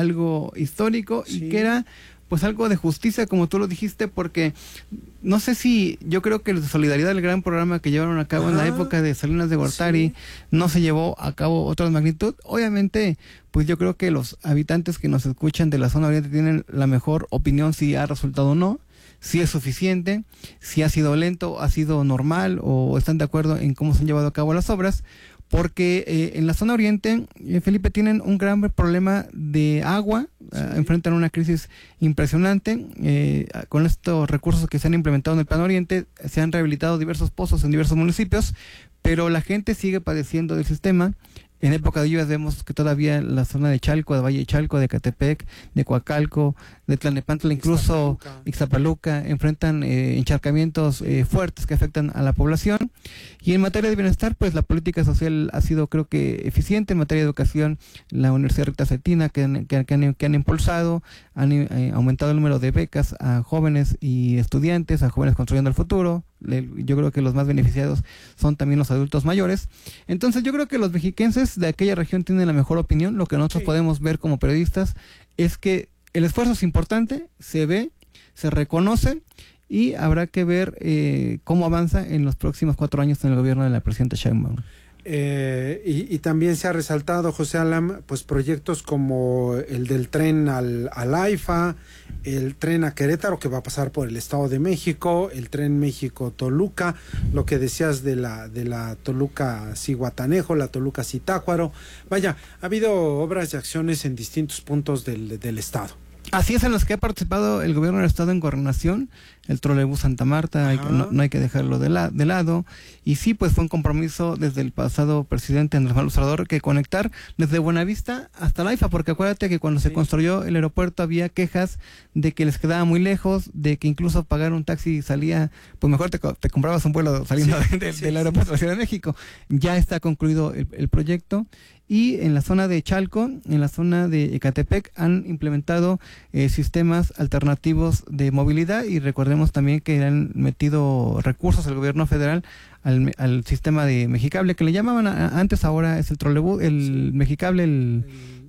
algo histórico Sí. y que era pues algo de justicia, como tú lo dijiste, porque no sé si, yo creo que la solidaridad del gran programa que llevaron a cabo en la Ajá. época de Salinas de Gortari, Sí. no se llevó a cabo otra magnitud. Obviamente, pues yo creo que los habitantes que nos escuchan de la zona oriente tienen la mejor opinión si ha resultado o no, si es suficiente, si ha sido lento, ha sido normal o están de acuerdo en cómo se han llevado a cabo las obras. Porque en la zona oriente, Felipe, tienen un gran problema de agua, enfrentan una crisis impresionante. Con estos recursos que se han implementado en el Plan Oriente, se han rehabilitado diversos pozos en diversos municipios, pero la gente sigue padeciendo del sistema. En época de lluvias vemos que todavía la zona de Chalco, de Valle de Chalco, de Catepec, de Coacalco, de Tlalnepantla, incluso Ixtapaluca, enfrentan encharcamientos fuertes que afectan a la población. Y en materia de bienestar, pues la política social ha sido, creo que, eficiente. En materia de educación, la Universidad Rita Cetina, que han impulsado, han aumentado el número de becas a jóvenes y estudiantes, a jóvenes construyendo el futuro. Yo creo que los más beneficiados son también los adultos mayores. Entonces yo creo que los mexiquenses de aquella región tienen la mejor opinión. Lo que nosotros podemos ver como periodistas es que el esfuerzo es importante, se ve, se reconoce, y habrá que ver cómo avanza en los próximos 4 años en el gobierno de la presidenta Sheinbaum. Y también se ha resaltado, José Alam, pues proyectos como el del tren al AIFA, el tren a Querétaro, que va a pasar por el Estado de México, el tren México-Toluca, lo que decías de la Toluca-Zihuatanejo, la Toluca-Zitácuaro. Vaya, ha habido obras y acciones en distintos puntos del Estado. Así es, en los que ha participado el gobierno del estado en coordinación, el trolebús Santa Marta, no hay que dejarlo de lado, y sí, pues fue un compromiso desde el pasado presidente Andrés Manuel López Obrador que conectar desde Buenavista hasta la IFA, porque acuérdate que cuando se construyó el aeropuerto había quejas de que les quedaba muy lejos, de que incluso pagar un taxi salía, pues mejor te comprabas un vuelo saliendo del aeropuerto de la Ciudad de México. Ya está concluido el proyecto. Y en la zona de Chalco, en la zona de Ecatepec, han implementado sistemas alternativos de movilidad, y recordemos también que han metido recursos el gobierno federal al sistema de Mexicable, que le llamaban antes, ahora es el trolebús, el Mexicable, el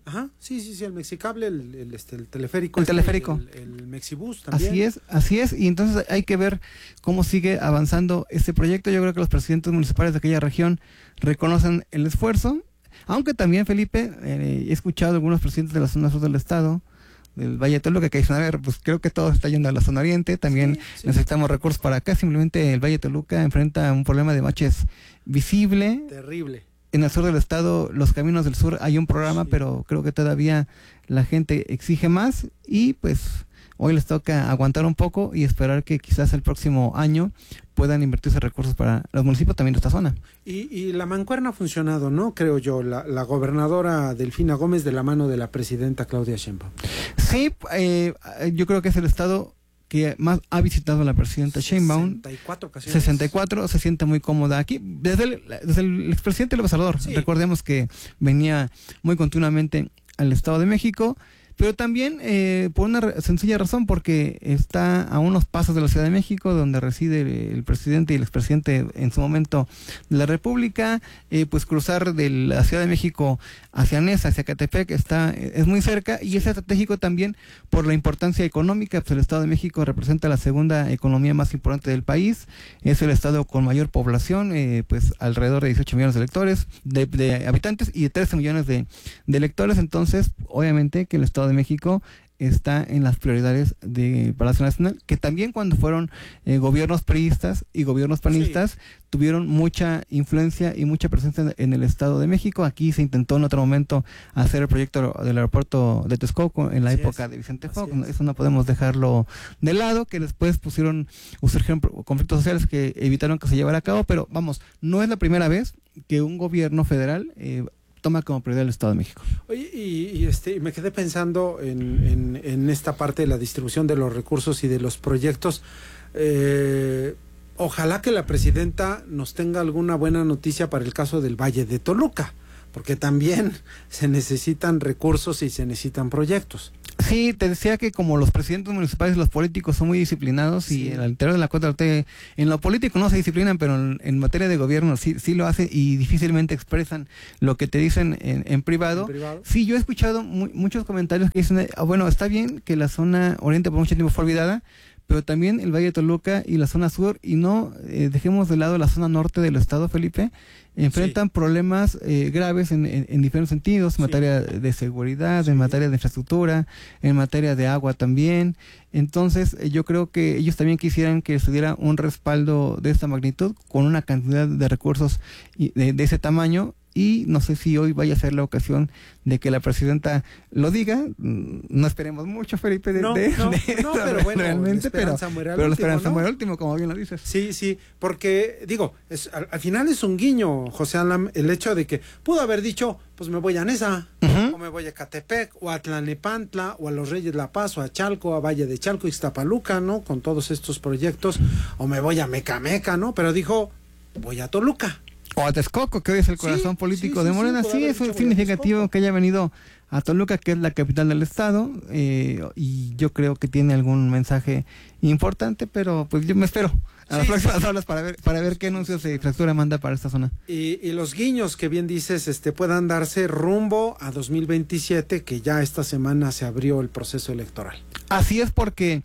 Mexicable, el teleférico. El teleférico. El Mexibus también. Así es, y entonces hay que ver cómo sigue avanzando este proyecto. Yo creo que los presidentes municipales de aquella región reconocen el esfuerzo. Aunque también, Felipe, he escuchado a algunos presidentes de la zona sur del estado, del Valle de Toluca, que dicen, a ver, pues creo que todo está yendo a la zona oriente, también necesitamos recursos para acá. Simplemente el Valle de Toluca enfrenta un problema de baches visible. Terrible. En el sur del estado, los caminos del sur, hay un programa, pero creo que todavía la gente exige más, y pues hoy les toca aguantar un poco y esperar que quizás el próximo año puedan invertirse recursos para los municipios también de esta zona. Y la mancuerna ha funcionado, ¿no? Creo yo, la gobernadora Delfina Gómez de la mano de la presidenta Claudia Sheinbaum. Sí, yo creo que es el estado que más ha visitado la presidenta Sheinbaum. 64 ocasiones. 64, se siente muy cómoda aquí. Desde el expresidente López Obrador, recordemos que venía muy continuamente al Estado de México, pero también por una sencilla razón, porque está a unos pasos de la Ciudad de México, donde reside el presidente y el expresidente en su momento de la República. Pues cruzar de la Ciudad de México hacia Nesa, hacia Catepec, es muy cerca, y es estratégico también por la importancia económica. Pues el Estado de México representa la segunda economía más importante del país, es el estado con mayor población, pues alrededor de 18 millones de electores, de habitantes, y de 13 millones de electores. Entonces, obviamente que el Estado de México está en las prioridades de Palacio Nacional, que también cuando fueron gobiernos priistas y gobiernos panistas tuvieron mucha influencia y mucha presencia en el Estado de México. Aquí se intentó en otro momento hacer el proyecto del aeropuerto de Texcoco en la época de Vicente Fox. Eso no podemos dejarlo de lado, que después surgieron conflictos sociales que evitaron que se llevara a cabo, pero vamos, no es la primera vez que un gobierno federal toma como prioridad el Estado de México. Oye, y me quedé pensando en esta parte de la distribución de los recursos y de los proyectos. Ojalá que la presidenta nos tenga alguna buena noticia para el caso del Valle de Toluca, porque también se necesitan recursos y se necesitan proyectos. Sí, te decía que como los presidentes municipales y los políticos son muy disciplinados y al interior de la 4T, en lo político no se disciplinan, pero en materia de gobierno sí lo hacen y difícilmente expresan lo que te dicen en privado. Sí, yo he escuchado muchos comentarios que dicen, bueno, está bien que la zona oriente por mucho tiempo fue olvidada, pero también el Valle de Toluca y la zona sur, y no dejemos de lado la zona norte del estado, Felipe, enfrentan problemas graves en diferentes sentidos, en materia de seguridad, en materia de infraestructura, en materia de agua también. Entonces, yo creo que ellos también quisieran que se diera un respaldo de esta magnitud, con una cantidad de recursos de ese tamaño. Y no sé si hoy vaya a ser la ocasión de que la presidenta lo diga. No esperemos mucho, Felipe, pero bueno, realmente, pero la esperanza muere al último, como bien lo dices. Sí, porque, digo, al final es un guiño, José Alam, el hecho de que pudo haber dicho, pues me voy a Nesa, o me voy a Catepec, o a Tlalnepantla, o a Los Reyes La Paz, o a Chalco, a Valle de Chalco, Ixtapaluca, ¿no? Con todos estos proyectos, o me voy a Mecameca, ¿no? Pero dijo, voy a Toluca. O a Texcoco, que hoy es el corazón político de Morena. Sí, eso es significativo que haya venido a Toluca, que es la capital del estado, y yo creo que tiene algún mensaje importante, pero pues yo me espero a las próximas horas para ver qué anuncios de infraestructura manda para esta zona. Y los guiños que bien dices puedan darse rumbo a 2027, que ya esta semana se abrió el proceso electoral. Así es, porque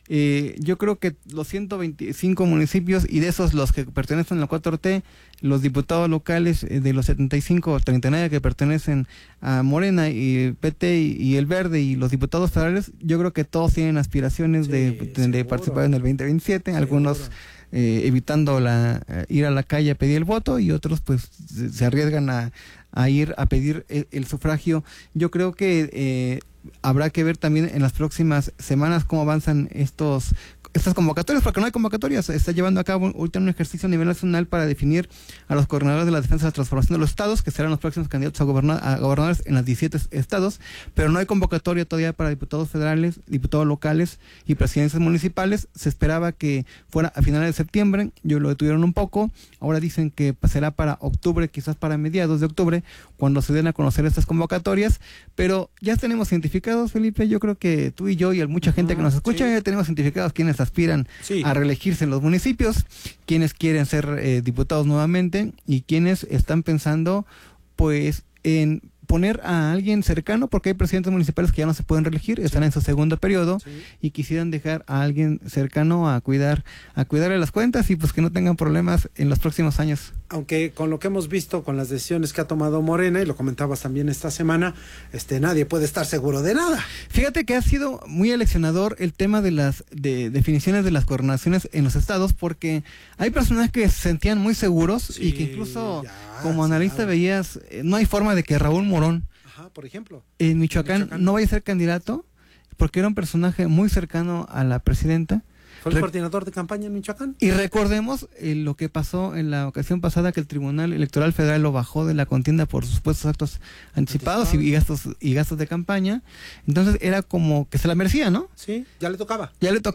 yo creo que los 125 municipios, y de esos los que pertenecen a la 4T, los diputados locales de los 75 o 39 que pertenecen a Morena y PT y el Verde, y los diputados federales, yo creo que todos tienen aspiraciones de participar en el 2027, seguro. Algunos evitando ir a la calle a pedir el voto, y otros pues se arriesgan a ir a pedir el sufragio. Yo creo que habrá que ver también en las próximas semanas cómo avanzan estas convocatorias, porque no hay convocatorias. Se está llevando a cabo un ejercicio a nivel nacional para definir a los coordinadores de la defensa de la transformación de los estados, que serán los próximos candidatos a gobernadores en los 17 estados, pero no hay convocatoria todavía para diputados federales, diputados locales y presidencias municipales. Se esperaba que fuera a finales de septiembre, yo lo detuvieron un poco, ahora dicen que será para octubre, quizás para mediados de octubre, cuando se den a conocer estas convocatorias, pero ya tenemos identificados, Felipe. Yo creo que tú y yo y mucha gente que nos escucha, ya tenemos identificados quienes aspiran a reelegirse en los municipios, quienes quieren ser diputados nuevamente, y quienes están pensando pues en poner a alguien cercano, porque hay presidentes municipales que ya no se pueden reelegir, están en su segundo periodo, y quisieran dejar a alguien cercano a cuidarle las cuentas, y pues que no tengan problemas en los próximos años. Aunque con lo que hemos visto, con las decisiones que ha tomado Morena, y lo comentabas también esta semana, nadie puede estar seguro de nada. Fíjate que ha sido muy eleccionador el tema de las definiciones de las gobernaciones en los estados, porque hay personas que se sentían muy seguros, y que incluso como analista veías, no hay forma de que Raúl Morón, por ejemplo, en Michoacán no vaya a ser candidato, porque era un personaje muy cercano a la presidenta. Fue el coordinador de campaña en Michoacán. Y recordemos lo que pasó en la ocasión pasada, que el Tribunal Electoral Federal lo bajó de la contienda por supuestos actos anticipados y gastos de campaña. Entonces era como que se la merecía, ¿no? Sí, ya le tocaba.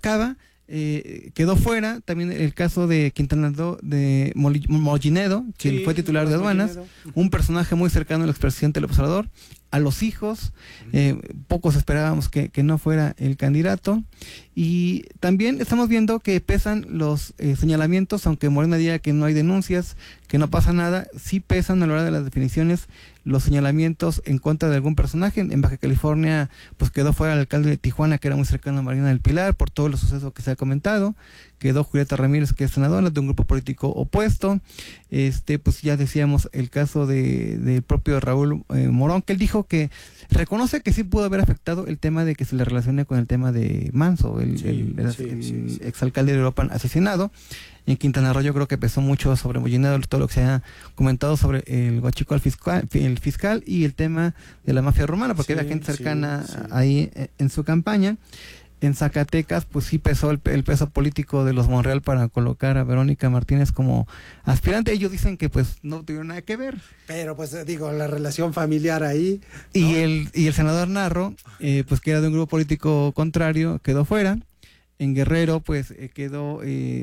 Quedó fuera también el caso de Quintana Roo, de Mollinedo, quien fue titular de aduanas, un personaje muy cercano al expresidente López Obrador, a los hijos, pocos esperábamos que no fuera el candidato, y también estamos viendo que pesan los señalamientos, aunque Morena diga que no hay denuncias, que no pasa nada, sí pesan a la hora de las definiciones los señalamientos en contra de algún personaje. En Baja California pues quedó fuera el alcalde de Tijuana, que era muy cercano a Marina del Pilar, por todos los sucesos que se ha comentado. Quedó Julieta Ramírez, que es senadora de un grupo político opuesto. Pues ya decíamos el caso del propio Raúl Morón, que él dijo que reconoce que sí pudo haber afectado el tema de que se le relacione con el tema de Manso, el exalcalde de Europa asesinado. En Quintana Roo yo creo que pesó mucho sobre Mollinedo todo lo que se ha comentado sobre el huachico al fiscal y el tema de la mafia romana, porque había gente cercana ahí en su campaña. En Zacatecas pues sí pesó el peso político de los Monreal para colocar a Verónica Martínez como aspirante. Ellos dicen que pues no tuvieron nada que ver, pero pues la relación familiar ahí, ¿no? y el senador Narro, pues que era de un grupo político contrario, quedó fuera. En Guerrero pues quedó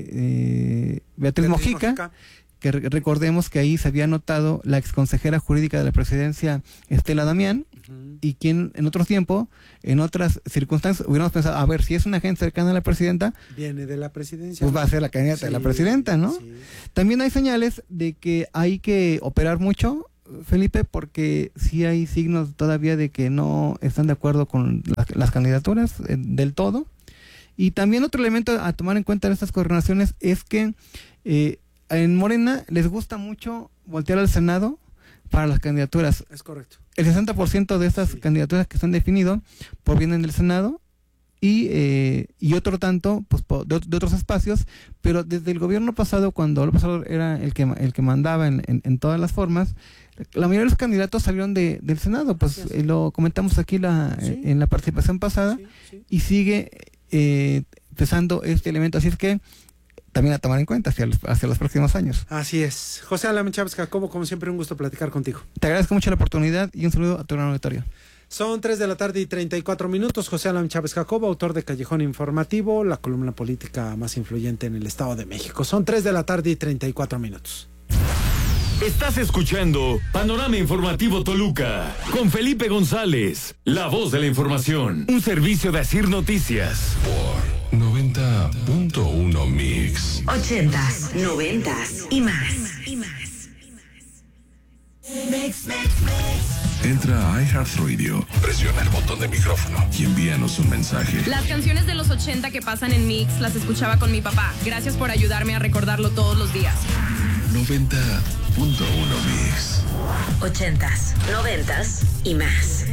Beatriz Mojica, que recordemos que ahí se había notado la exconsejera jurídica de la presidencia, Estela Damián, y quien en otro tiempo, en otras circunstancias, hubiéramos pensado, a ver, si es una gente cercana a la presidenta, viene de la presidencia, pues va a ser la candidata de la presidenta, ¿no? Sí. También hay señales de que hay que operar mucho, Felipe, porque sí hay signos todavía de que no están de acuerdo con las candidaturas del todo. Y también otro elemento a tomar en cuenta en estas coordinaciones es que en Morena les gusta mucho voltear al Senado para las candidaturas. Es correcto. El 60% de estas candidaturas que están definidas provienen del Senado y otro tanto pues de otros espacios, pero desde el gobierno pasado, cuando López Obrador era el que mandaba en todas las formas, la mayoría de los candidatos salieron del Senado, pues lo comentamos aquí en la participación pasada, y sigue pesando este elemento, así es que también a tomar en cuenta hacia los próximos años. Así es. José Alam Chávez Jacobo, como siempre, un gusto platicar contigo. Te agradezco mucho la oportunidad y un saludo a tu gran auditorio. Son 3:34 p.m. José Alam Chávez Jacobo, autor de Callejón Informativo, la columna política más influyente en el Estado de México. Son 3:34 p.m. Estás escuchando Panorama Informativo Toluca con Felipe González, la voz de la información. Un servicio de Asir Noticias. Por 90.1 Mix. 80s, 90s y más. Entra a iHeartRadio, presiona el botón de micrófono y envíanos un mensaje. Las canciones de los 80 que pasan en Mix las escuchaba con mi papá. Gracias por ayudarme a recordarlo todos los días. 90.1 Mix. 80s, 90s y más.